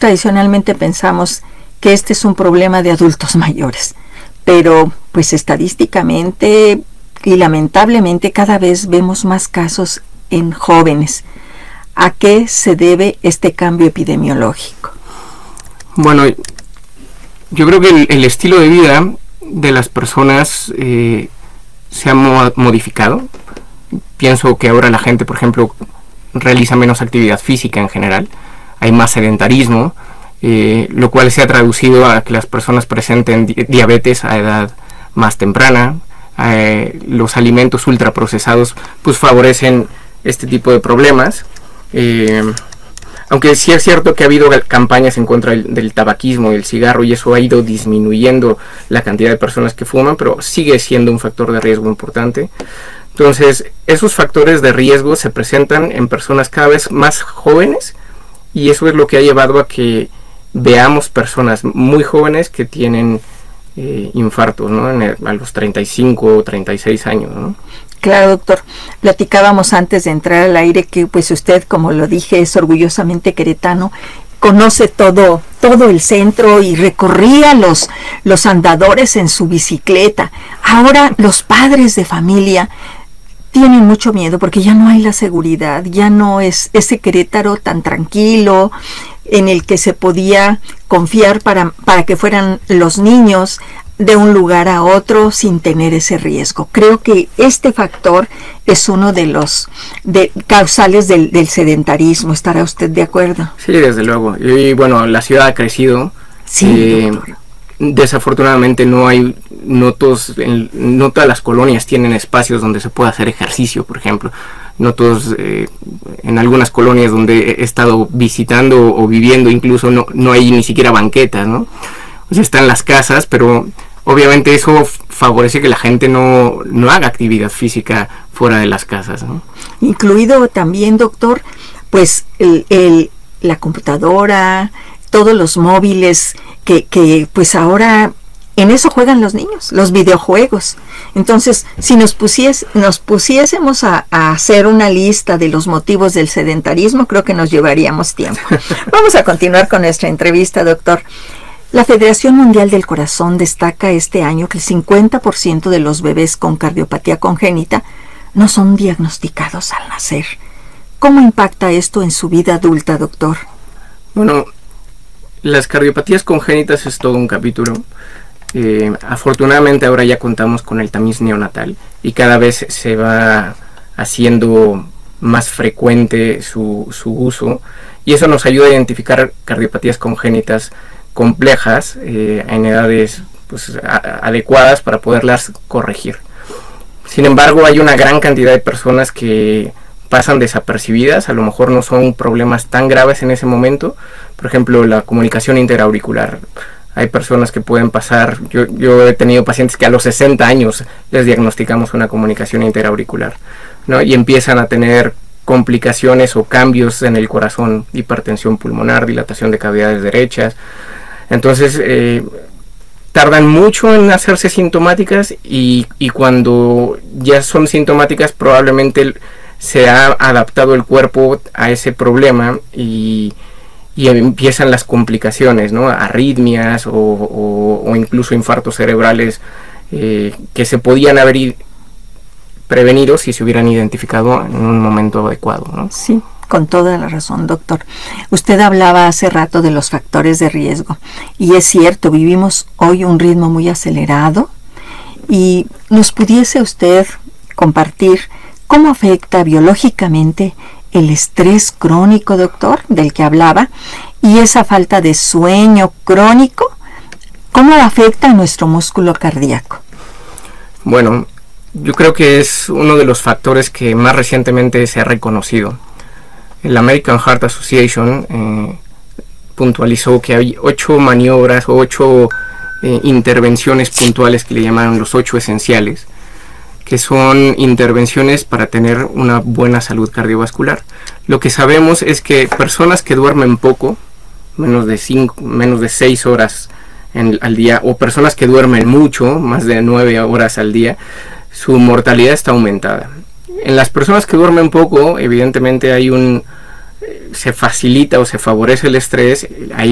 tradicionalmente pensamos que este es un problema de adultos mayores, pero pues estadísticamente y lamentablemente cada vez vemos más casos en jóvenes. ¿A qué se debe este cambio epidemiológico? Bueno, yo creo que el estilo de vida de las personas se ha modificado. Pienso que ahora la gente, por ejemplo, realiza menos actividad física en general. Hay más sedentarismo, lo cual se ha traducido a que las personas presenten diabetes a edad más temprana. Los alimentos ultraprocesados pues favorecen este tipo de problemas. Aunque sí es cierto que ha habido campañas en contra del tabaquismo y el cigarro, y eso ha ido disminuyendo la cantidad de personas que fuman, pero sigue siendo un factor de riesgo importante. Entonces, esos factores de riesgo se presentan en personas cada vez más jóvenes, y eso es lo que ha llevado a que veamos personas muy jóvenes que tienen infartos, ¿no? A los 35 o 36 años, ¿no? Claro, doctor. Platicábamos antes de entrar al aire que pues usted, como lo dije, es orgullosamente queretano, conoce todo el centro y recorría los andadores en su bicicleta. Ahora los padres de familia tienen mucho miedo porque ya no hay la seguridad, ya no es ese Querétaro tan tranquilo en el que se podía confiar para que fueran los niños de un lugar a otro sin tener ese riesgo. Creo que este factor es uno de los causales del sedentarismo. ¿Estará usted de acuerdo? Sí, desde luego. Y bueno, la ciudad ha crecido. Sí, desafortunadamente no todas las colonias tienen espacios donde se pueda hacer ejercicio, por ejemplo. No todos, en algunas colonias donde he estado visitando o viviendo incluso no hay ni siquiera banquetas, ¿no? O sea, están las casas, pero obviamente eso favorece que la gente no haga actividad física fuera de las casas, ¿no? Incluido también, doctor, pues la computadora, todos los móviles que pues ahora en eso juegan los niños, los videojuegos. Entonces, si nos pusiésemos a hacer una lista de los motivos del sedentarismo, creo que nos llevaríamos tiempo. Vamos a continuar con nuestra entrevista, doctor. La Federación Mundial del Corazón destaca este año que el 50% de los bebés con cardiopatía congénita no son diagnosticados al nacer. ¿Cómo impacta esto en su vida adulta, doctor? Bueno, las cardiopatías congénitas es todo un capítulo. Afortunadamente ahora ya contamos con el tamiz neonatal y cada vez se va haciendo más frecuente su uso, y eso nos ayuda a identificar cardiopatías congénitas complejas en edades pues, adecuadas para poderlas corregir. Sin embargo, hay una gran cantidad de personas que pasan desapercibidas, a lo mejor no son problemas tan graves en ese momento. Por ejemplo, la comunicación interauricular. Hay personas que pueden pasar, yo he tenido pacientes que a los 60 años les diagnosticamos una comunicación interauricular, ¿no? Y empiezan a tener complicaciones o cambios en el corazón, hipertensión pulmonar, dilatación de cavidades derechas. Entonces tardan mucho en hacerse sintomáticas, y cuando ya son sintomáticas probablemente se ha adaptado el cuerpo a ese problema y empiezan las complicaciones, ¿no? Arritmias o incluso infartos cerebrales que se podían haber prevenido si se hubieran identificado en un momento adecuado, ¿no? Sí, con toda la razón, doctor. Usted hablaba hace rato de los factores de riesgo, y es cierto, vivimos hoy un ritmo muy acelerado, y ¿nos pudiese usted compartir cómo afecta biológicamente el estrés crónico, doctor, del que hablaba, y esa falta de sueño crónico? ¿Cómo afecta a nuestro músculo cardíaco? Bueno, yo creo que es uno de los factores que más recientemente se ha reconocido. El American Heart Association puntualizó que hay 8 maniobras o 8 intervenciones puntuales que le llamaron los 8 esenciales, que son intervenciones para tener una buena salud cardiovascular. Lo que sabemos es que personas que duermen poco, menos de 6 horas al día, o personas que duermen mucho, más de 9 horas al día, su mortalidad está aumentada. En las personas que duermen poco, evidentemente se facilita o se favorece el estrés, hay